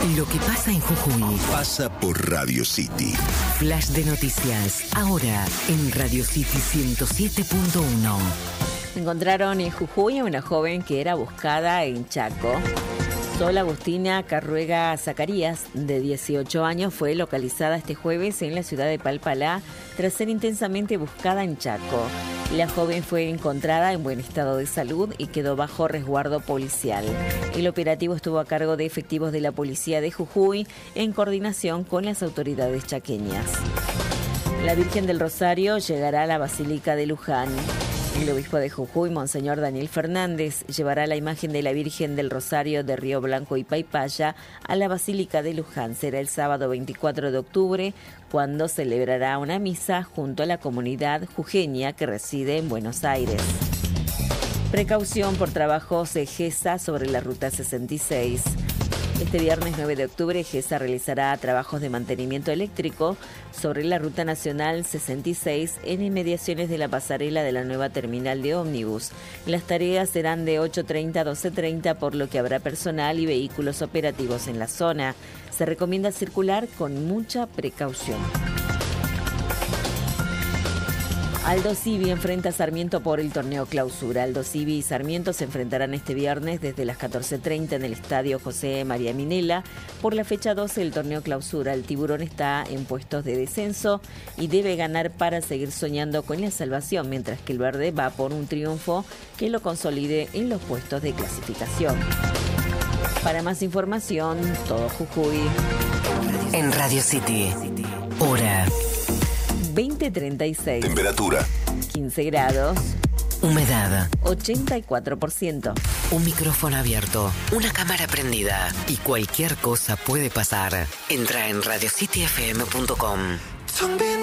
Lo que pasa en Jujuy pasa por Radio City. Flash de noticias, ahora en Radio City 107.1. Encontraron en Jujuy a una joven que era buscada en Chaco. Sol Agustina Carruega Zacarías, de 18 años, fue localizada este jueves en la ciudad de Palpalá tras ser intensamente buscada en Chaco. La joven fue encontrada en buen estado de salud y quedó bajo resguardo policial. El operativo estuvo a cargo de efectivos de la policía de Jujuy en coordinación con las autoridades chaqueñas. La Virgen del Rosario llegará a la Basílica de Luján. El obispo de Jujuy, Monseñor Daniel Fernández, llevará la imagen de la Virgen del Rosario de Río Blanco y Paipaya a la Basílica de Luján. Será el sábado 24 de octubre, cuando celebrará una misa junto a la comunidad jujeña que reside en Buenos Aires. Precaución por trabajos de GESA sobre la Ruta 66. Este viernes 9 de octubre, GESA realizará trabajos de mantenimiento eléctrico sobre la Ruta Nacional 66 en inmediaciones de la pasarela de la nueva terminal de ómnibus. Las tareas serán de 8:30 a 12:30, por lo que habrá personal y vehículos operativos en la zona. Se recomienda circular con mucha precaución. Aldo Civi enfrenta a Sarmiento por el torneo Clausura. Aldo Civi y Sarmiento se enfrentarán este viernes desde las 14:30 en el estadio José María Minella por la fecha 12 del torneo Clausura. El Tiburón está en puestos de descenso y debe ganar para seguir soñando con la salvación, mientras que el Verde va por un triunfo que lo consolide en los puestos de clasificación. Para más información, todo Jujuy. En Radio City, hora 20:36. Temperatura 15 grados. humedad, 84%. un micrófono abierto, una cámara prendida y cualquier cosa puede pasar. Entra en radiocityfm.com.